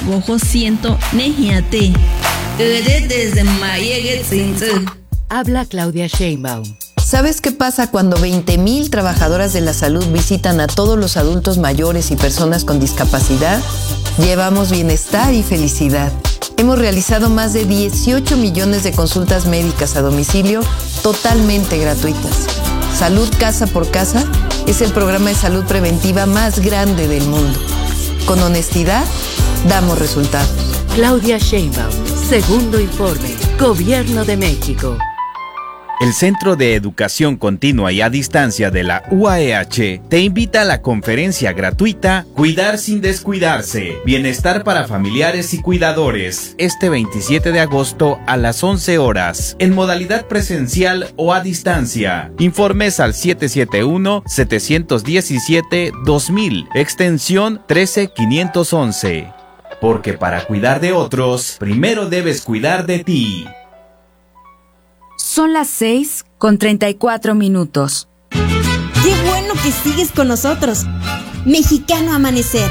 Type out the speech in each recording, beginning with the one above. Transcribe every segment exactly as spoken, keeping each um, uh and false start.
gojo siento nejiate. Desde Mayegue Tzintzil. Habla Claudia Sheinbaum. ¿Sabes qué pasa cuando veinte mil trabajadoras de la salud visitan a todos los adultos mayores y personas con discapacidad? Llevamos bienestar y felicidad. Hemos realizado más de dieciocho millones de consultas médicas a domicilio totalmente gratuitas. Salud Casa por Casa es el programa de salud preventiva más grande del mundo. Con honestidad, damos resultados. Claudia Sheinbaum, segundo informe, Gobierno de México. El Centro de Educación Continua y a Distancia de la U A E H te invita a la conferencia gratuita Cuidar sin descuidarse, Bienestar para familiares y cuidadores, este veintisiete de agosto a las once horas, en modalidad presencial o a distancia. Informes al siete siete uno, siete uno siete, dos mil, extensión trece quinientos once. Porque para cuidar de otros, primero debes cuidar de ti. Son las seis con treinta y cuatro minutos. ¡Qué bueno que sigues con nosotros! Mexicano Amanecer.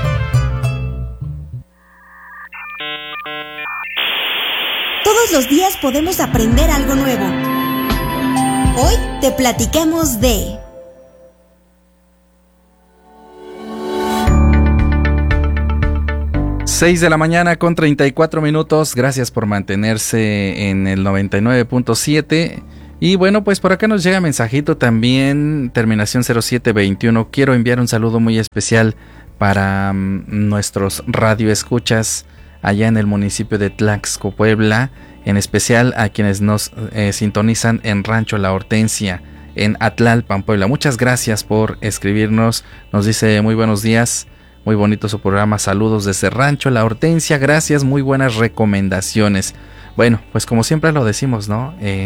Todos los días podemos aprender algo nuevo. Hoy te platicamos de... seis de la mañana con treinta y cuatro minutos. Gracias por mantenerse en el noventa y nueve punto siete. Y bueno, pues por acá nos llega mensajito también, terminación cero siete veintiuno. Quiero enviar un saludo muy especial para um, nuestros radioescuchas allá en el municipio de Tlaxco, Puebla. En especial a quienes nos eh, sintonizan en Rancho La Hortensia, en Atlalpan, Puebla. Muchas gracias por escribirnos. Nos dice muy buenos días. Muy bonito su programa, saludos desde Rancho La Hortensia, gracias, muy buenas recomendaciones. Bueno, pues como siempre lo decimos, ¿no? Eh,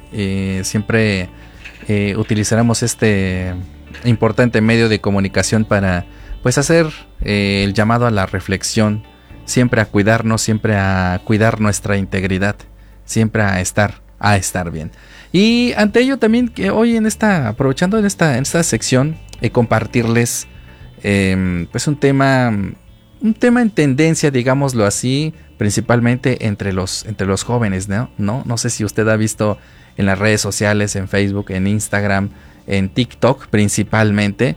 eh, siempre eh, utilizaremos este importante medio de comunicación para pues hacer eh, el llamado a la reflexión, siempre a cuidarnos, siempre a cuidar nuestra integridad, siempre a estar, a estar bien. Y ante ello también que hoy en esta, aprovechando en esta, en esta sección, eh, compartirles Eh, pues un tema un tema en tendencia, digámoslo así, principalmente entre los entre los jóvenes, ¿no? No, no sé si usted ha visto en las redes sociales, en Facebook, en Instagram, en TikTok principalmente,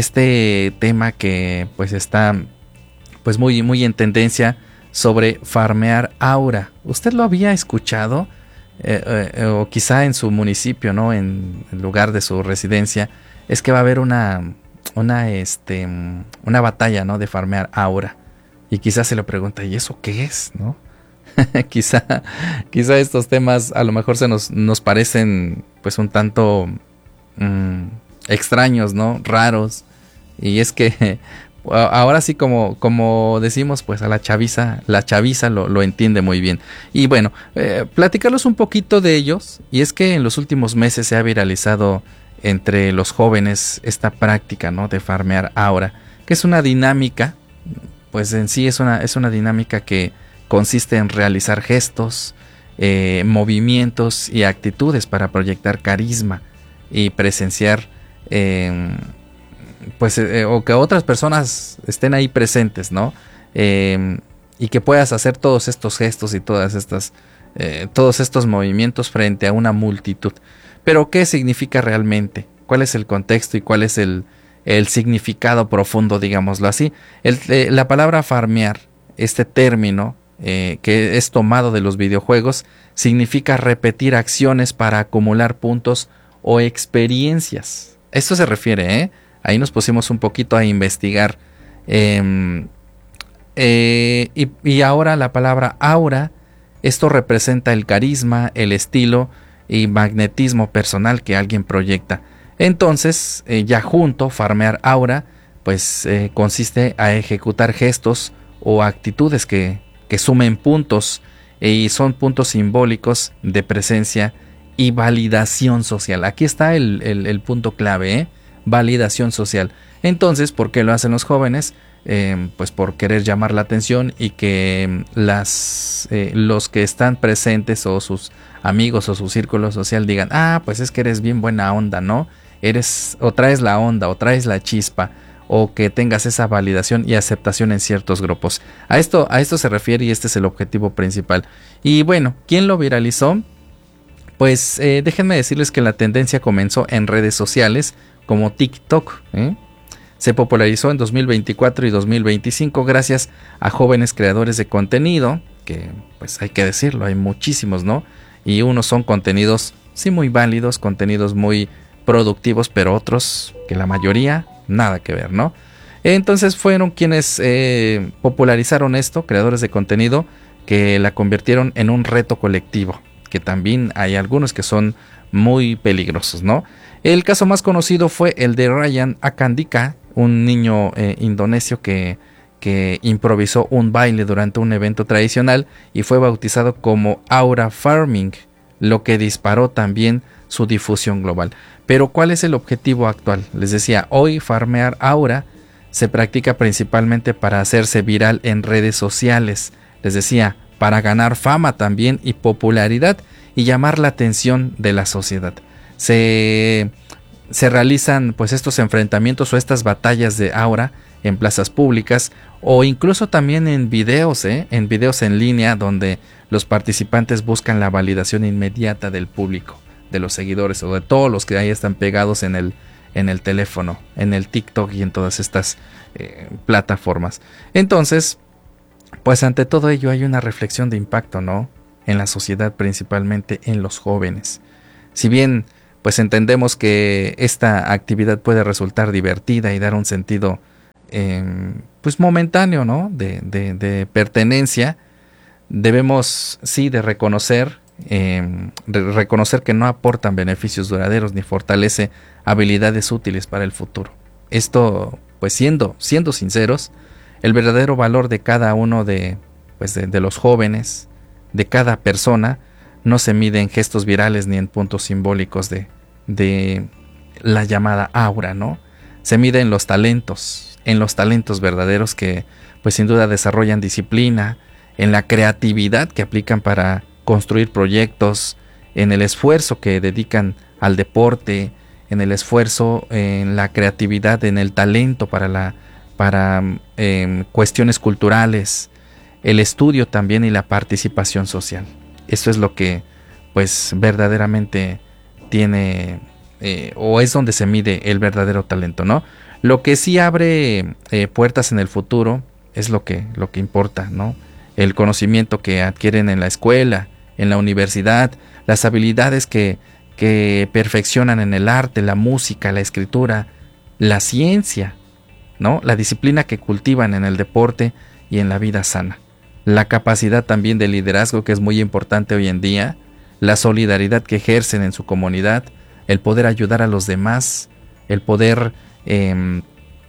este tema que pues está pues muy muy en tendencia sobre farmear aura. ¿Usted lo había escuchado? Eh, eh, o quizá en su municipio, ¿no? En el lugar de su residencia, es que va a haber una una este una batalla, ¿no? De farmear aura. Y quizás se lo pregunta, ¿y eso qué es? ¿No? quizá, quizá estos temas a lo mejor se nos, nos parecen pues un tanto mmm, extraños, ¿no? Raros. Y es que ahora sí, como, como decimos, pues a la chaviza, la chaviza lo, lo entiende muy bien. Y bueno, eh, platicarlos un poquito de ellos. Y es que en los últimos meses se ha viralizado entre los jóvenes esta práctica, ¿no? De farmear aura, que es una dinámica, pues en sí es una, es una dinámica que consiste en realizar gestos, eh, movimientos y actitudes para proyectar carisma y presenciar, eh, pues, eh, o que otras personas estén ahí presentes, ¿no? Eh, y que puedas hacer todos estos gestos y todas estas, eh, todos estos movimientos frente a una multitud. Pero ¿qué significa realmente? ¿Cuál es el contexto y cuál es el, el significado profundo, digámoslo así? El, eh, la palabra farmear, este término eh, que es tomado de los videojuegos, significa repetir acciones para acumular puntos o experiencias. Esto se refiere, ¿eh? Ahí nos pusimos un poquito a investigar. Eh, eh, y, y ahora la palabra aura, esto representa el carisma, el estilo y magnetismo personal que alguien proyecta. Entonces, eh, ya junto, farmear aura, pues eh, consiste a ejecutar gestos o actitudes que, que sumen puntos eh, y son puntos simbólicos de presencia y validación social. Aquí está el, el, el punto clave, ¿eh? Validación social. Entonces, ¿por qué lo hacen los jóvenes? Eh, pues por querer llamar la atención y que las eh, los que están presentes o sus amigos o su círculo social digan, ah, pues es que eres bien buena onda, ¿no? Eres o traes la onda o traes la chispa o que tengas esa validación y aceptación en ciertos grupos. A esto, a esto se refiere y este es el objetivo principal. Y bueno, ¿quién lo viralizó? Pues eh, déjenme decirles que la tendencia comenzó en redes sociales como TikTok, ¿eh? Se popularizó en dos mil veinticuatro y dos mil veinticinco gracias a jóvenes creadores de contenido, que pues hay que decirlo, hay muchísimos, ¿no? Y unos son contenidos, sí, muy válidos, contenidos muy productivos, pero otros, que la mayoría, nada que ver, ¿no? Entonces fueron quienes eh, popularizaron esto, creadores de contenido, que la convirtieron en un reto colectivo, que también hay algunos que son muy peligrosos, ¿no? El caso más conocido fue el de Ryan Akandika, un niño eh, indonesio que, que improvisó un baile durante un evento tradicional y fue bautizado como Aura Farming, lo que disparó también su difusión global. Pero ¿cuál es el objetivo actual? Les decía, hoy farmear aura se practica principalmente para hacerse viral en redes sociales. Les decía, para ganar fama también y popularidad y llamar la atención de la sociedad. Se, se realizan pues estos enfrentamientos o estas batallas de aura en plazas públicas o incluso también en videos, ¿eh? en videos en línea donde los participantes buscan la validación inmediata del público, de los seguidores o de todos los que ahí están pegados en el, en el teléfono, en el TikTok y en todas estas eh, plataformas. Entonces, pues ante todo ello hay una reflexión de impacto, ¿no? En la sociedad, principalmente en los jóvenes. Si bien pues entendemos que esta actividad puede resultar divertida y dar un sentido eh, pues momentáneo, ¿no? De, de, de pertenencia, debemos sí de reconocer eh, de reconocer que no aportan beneficios duraderos ni fortalece habilidades útiles para el futuro. Esto, pues siendo, siendo sinceros, el verdadero valor de cada uno de, pues de, de los jóvenes, de cada persona, no se mide en gestos virales ni en puntos simbólicos de, de la llamada aura, ¿no? Se mide en los talentos, en los talentos verdaderos que pues sin duda desarrollan disciplina, en la creatividad que aplican para construir proyectos, en el esfuerzo que dedican al deporte, en el esfuerzo, en la creatividad, en el talento para la para eh, cuestiones culturales, el estudio también y la participación social. Eso es lo que pues verdaderamente tiene eh, o es donde se mide el verdadero talento, ¿no? Lo que sí abre eh, puertas en el futuro es lo que, lo que importa, ¿no? El conocimiento que adquieren en la escuela, en la universidad, las habilidades que, que perfeccionan en el arte, la música, la escritura, la ciencia, ¿no? La disciplina que cultivan en el deporte y en la vida sana. La capacidad también de liderazgo que es muy importante hoy en día, la solidaridad que ejercen en su comunidad, el poder ayudar a los demás, el poder eh,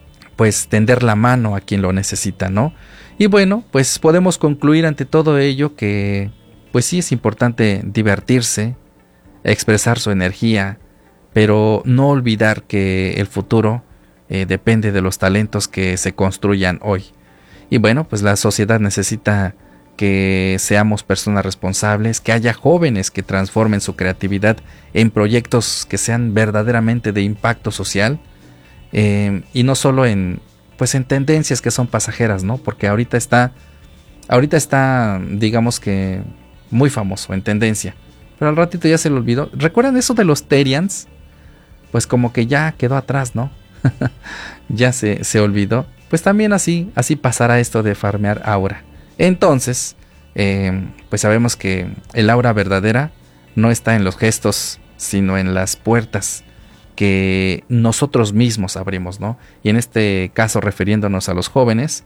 pues tender la mano a quien lo necesita, ¿no? Y bueno, pues podemos concluir ante todo ello que pues sí es importante divertirse, expresar su energía, pero no olvidar que el futuro eh, depende de los talentos que se construyan hoy. Y bueno, pues la sociedad necesita que seamos personas responsables, que haya jóvenes que transformen su creatividad en proyectos que sean verdaderamente de impacto social eh, y no solo en pues en tendencias que son pasajeras, ¿no? Porque ahorita está ahorita está digamos que muy famoso en tendencia, pero al ratito ya se le olvidó. ¿Recuerdan eso de los Terians? Pues como que ya quedó atrás, ¿no? Ya se, se olvidó. Pues también así, así pasará esto de farmear aura. Entonces, eh, pues sabemos que el aura verdadera no está en los gestos, sino en las puertas que nosotros mismos abrimos, ¿no? Y en este caso, refiriéndonos a los jóvenes,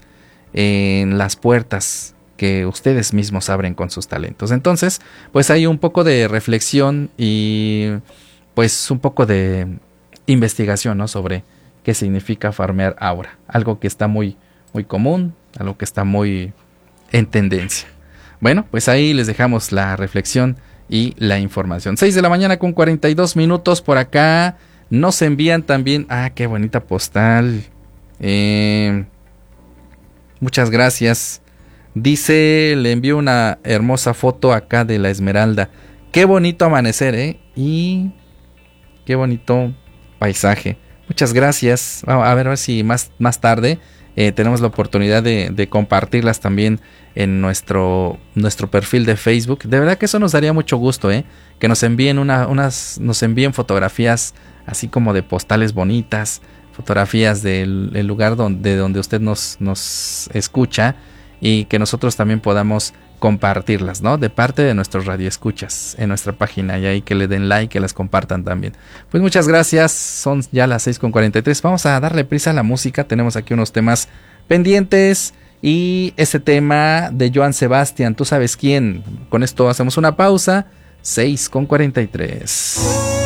en las puertas que ustedes mismos abren con sus talentos. Entonces, pues hay un poco de reflexión y pues un poco de investigación, ¿no? Sobre qué significa farmear aura. Algo que está muy, muy común, algo que está muy en tendencia. Bueno, pues ahí les dejamos la reflexión y la información. seis de la mañana con cuarenta y dos minutos por acá. Nos envían también... Ah, qué bonita postal. Eh, muchas gracias. Dice, le envío una hermosa foto acá de la Esmeralda. Qué bonito amanecer, ¿eh? Y qué bonito paisaje. Muchas gracias. A ver, a ver si más, más tarde eh, tenemos la oportunidad de, de compartirlas también en nuestro, nuestro perfil de Facebook. De verdad que eso nos daría mucho gusto, ¿eh? Que nos envíen una, unas, nos envíen fotografías así como de postales bonitas, fotografías del el lugar donde, donde usted nos, nos escucha, y que nosotros también podamos compartirlas, ¿no? De parte de nuestros radioescuchas en nuestra página, y ahí que le den like, que las compartan también. Pues muchas gracias, son ya las seis con cuarenta y tres. Vamos a darle prisa a la música, tenemos aquí unos temas pendientes, y ese tema de Joan Sebastián, ¿tú sabes quién? Con esto hacemos una pausa, seis con cuarenta y tres.